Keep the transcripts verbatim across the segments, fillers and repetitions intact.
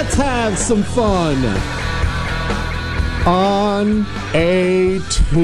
Let's have some fun on a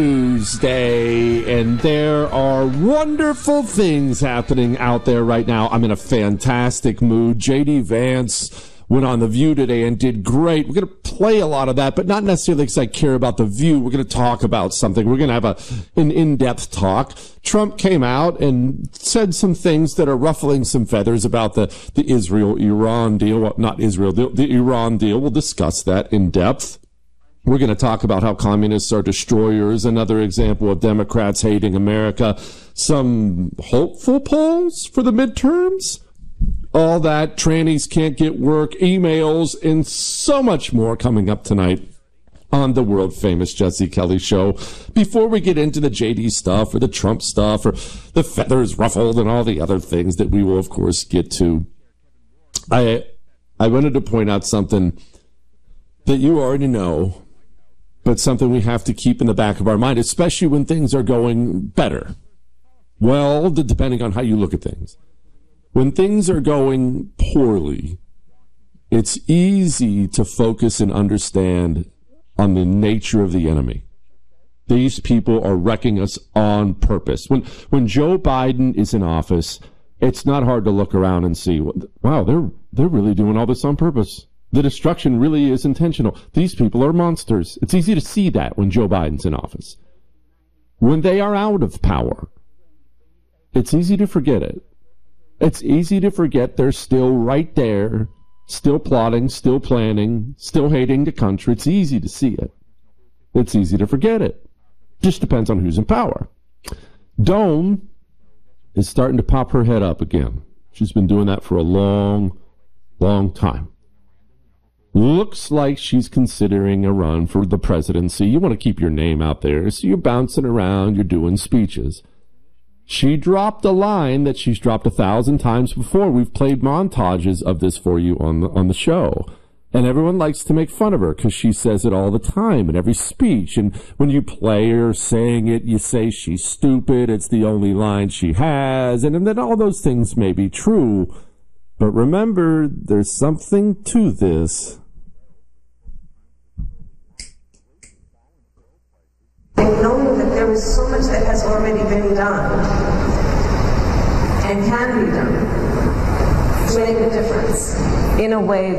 Tuesday, and there are wonderful things happening out there right now. I'm in a fantastic mood. J D Vance went on The View today and did great. We're going to play a lot of that, but not necessarily because I care about The View. We're going to talk about something. We're going to have a, an in-depth talk. Trump came out and said some things that are ruffling some feathers about the, the Israel-Iran deal. Well, not Israel, the, the Iran deal. We'll discuss that in depth. We're going to talk about how communists are destroyers, another example of Democrats hating America, some hopeful polls for the midterms, all that, trannies can't get work, emails, and so much more coming up tonight on the world-famous Jesse Kelly Show. Before we get into the J D stuff or the Trump stuff or the feathers ruffled and all the other things that we will, of course, get to, I I wanted to point out something that you already know, but something we have to keep in the back of our mind, especially when things are going better. Well, depending on how you look at things. When things are going poorly, it's easy to focus and understand on the nature of the enemy. These people are wrecking us on purpose. When when Joe Biden is in office, it's not hard to look around and see, wow, they're they're really doing all this on purpose. The destruction really is intentional. These people are monsters. It's easy to see that when Joe Biden's in office. When they are out of power, it's easy to forget it. It's easy to forget they're still right there, still plotting, still planning, still hating the country. It's easy to see it. It's easy to forget it. Just depends on who's in power. Dome is starting to pop her head up again. She's been doing that for a long, long time. Looks like she's considering a run for the presidency. You want to keep your name out there, so you're bouncing around, you're doing speeches. She dropped a line that she's dropped a thousand times before. We've played montages of this for you on the, on the show. And everyone likes to make fun of her because she says it all the time in every speech. And when you play her saying it, you say she's stupid. It's the only line she has. And, and then all those things may be true. But remember, there's something to this. And knowing that there is so much that has already been done and can be done to make a difference in a way